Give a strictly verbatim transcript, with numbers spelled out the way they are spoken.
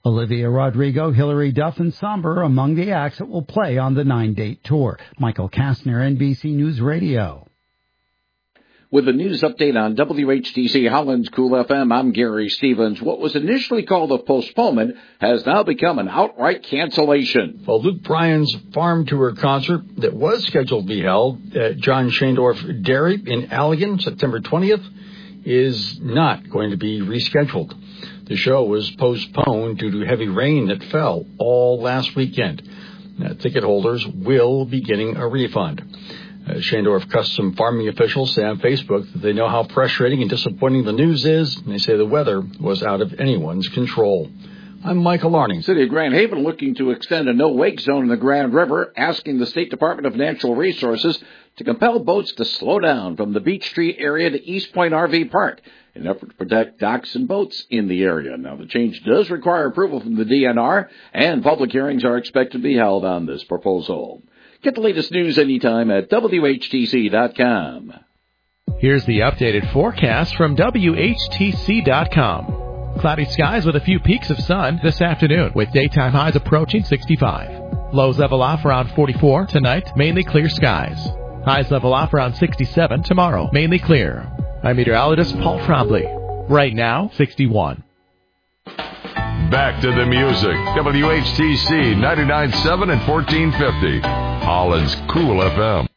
Olivia Rodrigo, Hilary Duff, and Somber among the acts that will play on the nine-date tour. Michael Kastner, N B C News Radio. With a news update on W H T C Holland's Cool F M, I'm Gary Stevens. What was initially called a postponement has now become an outright cancellation. Well, Luke Bryan's Farm Tour concert that was scheduled to be held at John Schaendorf Dairy in Allegan, September twentieth, is not going to be rescheduled. The show was postponed due to heavy rain that fell all last weekend. Now, ticket holders will be getting a refund. Uh, Schaendorf Custom Farming officials say on Facebook that they know how frustrating and disappointing the news is, and they say the weather was out of anyone's control. I'm Michael Arning. City of Grand Haven looking to extend a no-wake zone in the Grand River, asking the State Department of Natural Resources to compel boats to slow down from the Beach Street area to East Point R V Park in an effort to protect docks and boats in the area. Now, the change does require approval from the D N R, and public hearings are expected to be held on this proposal. Get the latest news anytime at W H T C dot com. Here's the updated forecast from W H T C dot com. Cloudy skies with a few peaks of sun this afternoon, with daytime highs approaching sixty-five. Lows level off around forty-four tonight, mainly clear skies. Highs level off around sixty-seven tomorrow, mainly clear. I'm meteorologist Paul Trombley. Right now, sixty-one. Back to the music. W H T C ninety-nine point seven and fourteen fifty. Holland's Cool F M.